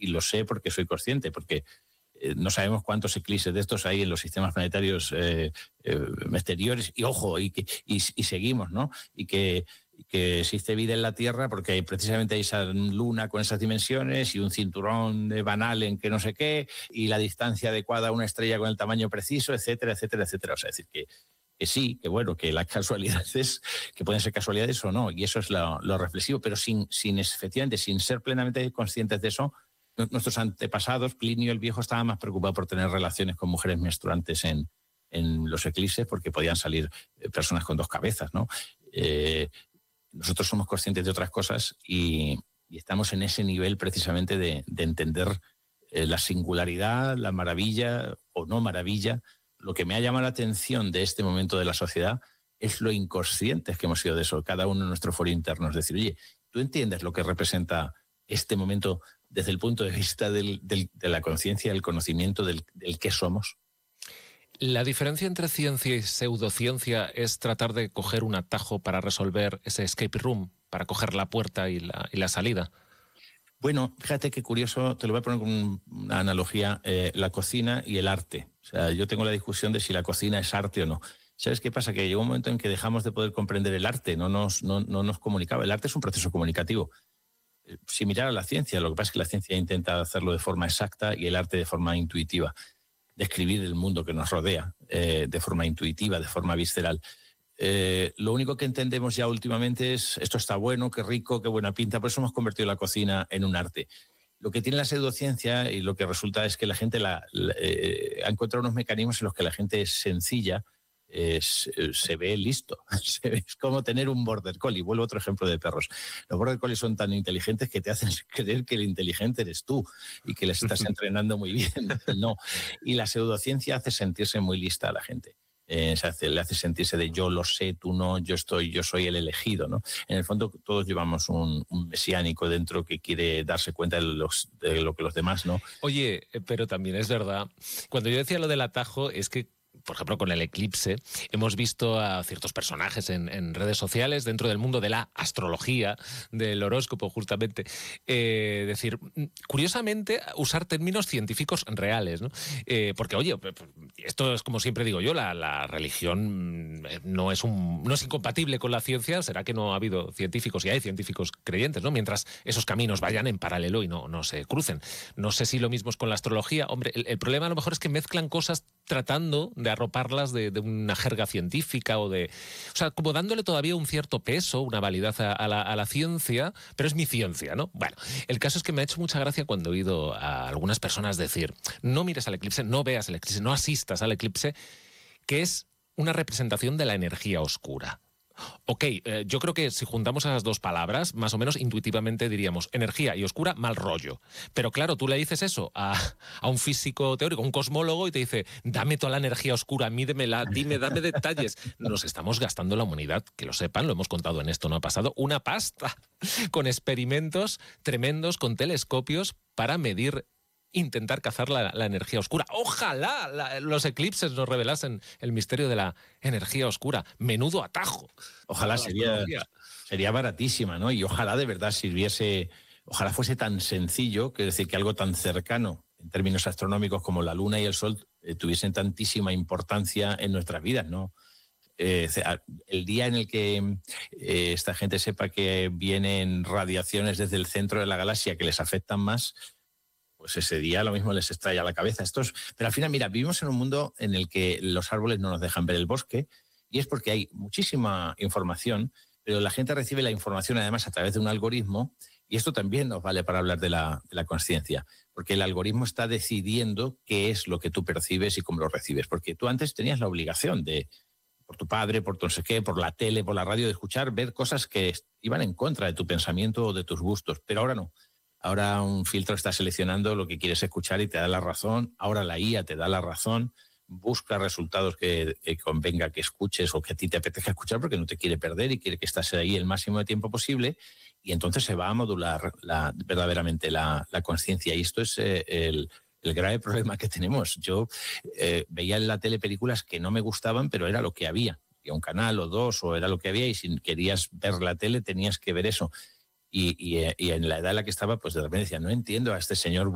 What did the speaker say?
lo sé porque soy consciente, porque no sabemos cuántos eclipses de estos hay en los sistemas planetarios exteriores, y ojo, y seguimos, ¿no? Y que existe vida en la Tierra porque precisamente hay esa luna con esas dimensiones y un cinturón de Van Allen que no sé qué, y la distancia adecuada a una estrella con el tamaño preciso, etcétera, etcétera, etcétera. O sea, es decir, que sí, que bueno, que las casualidades, que pueden ser casualidades o no, y eso es lo reflexivo, pero efectivamente, sin ser plenamente conscientes de eso. Nuestros antepasados, Plinio el Viejo, estaba más preocupado por tener relaciones con mujeres menstruantes en los eclipses, porque podían salir personas con dos cabezas, ¿no? Nosotros somos conscientes de otras cosas y estamos en ese nivel precisamente de entender la singularidad, la maravilla o no maravilla. Lo que me ha llamado la atención de este momento de la sociedad es lo inconscientes que hemos sido de eso, cada uno en nuestro foro interno. Es decir, oye, ¿tú entiendes lo que representa este momento desde el punto de vista de la conciencia, del conocimiento, del qué somos? La diferencia entre ciencia y pseudociencia es tratar de coger un atajo para resolver ese escape room, para coger la puerta y la salida. Bueno, fíjate qué curioso, te lo voy a poner con una analogía, la cocina y el arte. O sea, yo tengo la discusión de si la cocina es arte o no. ¿Sabes qué pasa? Que llegó un momento en que dejamos de poder comprender el arte, no nos comunicaba. El arte es un proceso comunicativo. Similar a la ciencia, lo que pasa es que la ciencia intenta hacerlo de forma exacta y el arte de forma intuitiva, describir el mundo que nos rodea de forma intuitiva, de forma visceral. Lo único que entendemos ya últimamente es esto está bueno, qué rico, qué buena pinta, por eso hemos convertido la cocina en un arte. Lo que tiene la pseudociencia y lo que resulta es que la gente ha encontrado unos mecanismos en los que la gente es sencilla, se ve listo. Es como tener un border collie. Vuelvo a otro ejemplo de perros. Los border collies son tan inteligentes que te hacen creer que el inteligente eres tú y que les estás entrenando muy bien. No. Y la pseudociencia hace sentirse muy lista a la gente. Le hace sentirse de yo lo sé, tú no, yo soy el elegido, ¿no? En el fondo todos llevamos un mesiánico dentro que quiere darse cuenta de lo que los demás, ¿no? Oye, pero también es verdad, cuando yo decía lo del atajo, es que por ejemplo, con el eclipse, hemos visto a ciertos personajes en redes sociales dentro del mundo de la astrología, del horóscopo, justamente, decir, curiosamente, usar términos científicos reales, ¿no? Porque, oye, esto es como siempre digo yo, la religión no es incompatible con la ciencia, será que no ha habido científicos y hay científicos creyentes, ¿no? Mientras esos caminos vayan en paralelo y no se crucen. No sé si lo mismo es con la astrología. Hombre, el problema a lo mejor es que mezclan cosas tratando de arroparlas de una jerga científica o sea, como dándole todavía un cierto peso, una validez a la ciencia, pero es mi ciencia, ¿no? Bueno, el caso es que me ha hecho mucha gracia cuando he oído a algunas personas decir, no mires al eclipse, no veas el eclipse, no asistas al eclipse, que es una representación de la energía oscura. Ok, yo creo que si juntamos esas dos palabras, más o menos intuitivamente diríamos energía y oscura, mal rollo. Pero claro, tú le dices eso a un físico teórico, un cosmólogo, y te dice, dame toda la energía oscura, mídemela, dame detalles. Nos estamos gastando la humanidad, que lo sepan, lo hemos contado en Esto No ha Pasado, una pasta con experimentos tremendos, con telescopios para intentar cazar la energía oscura. Ojalá los eclipses nos revelasen el misterio de la energía oscura. Menudo atajo. Ojalá sería baratísima, ¿no? Y ojalá de verdad ojalá fuese tan sencillo, que decir que algo tan cercano en términos astronómicos como la Luna y el Sol tuviesen tantísima importancia en nuestras vidas, ¿no? El día en el que esta gente sepa que vienen radiaciones desde el centro de la galaxia que les afectan más, pues ese día lo mismo les estalla la cabeza. Pero al final, mira, vivimos en un mundo en el que los árboles no nos dejan ver el bosque, y es porque hay muchísima información, pero la gente recibe la información además a través de un algoritmo, y esto también nos vale para hablar de la consciencia, porque el algoritmo está decidiendo qué es lo que tú percibes y cómo lo recibes, porque tú antes tenías la obligación por tu padre, por tu no sé qué, por la tele, por la radio, de escuchar, ver cosas que iban en contra de tu pensamiento o de tus gustos, pero ahora no. Ahora un filtro está seleccionando lo que quieres escuchar y te da la razón. Ahora la IA te da la razón. Busca resultados que convenga que escuches o que a ti te apetezca escuchar porque no te quiere perder y quiere que estés ahí el máximo de tiempo posible. Y entonces se va a modular verdaderamente la conciencia. Y esto es el grave problema que tenemos. Yo veía en la tele películas que no me gustaban, pero era lo que había. Había un canal o dos o era lo que había, y si querías ver la tele tenías que ver eso. Y en la edad en la que estaba, pues de repente decía, no entiendo a este señor